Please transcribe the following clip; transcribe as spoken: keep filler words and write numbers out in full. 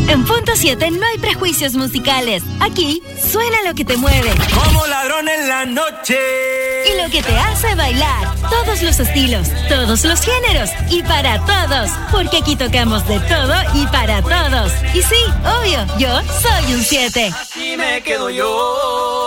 En Punto siete no hay prejuicios musicales. Aquí suena lo que te mueve. Como ladrón en la noche. Y lo que te hace bailar. Todos los estilos, todos los géneros y para todos. Porque aquí tocamos de todo y para todos. Y sí, obvio, yo soy un siete. Así me quedo yo.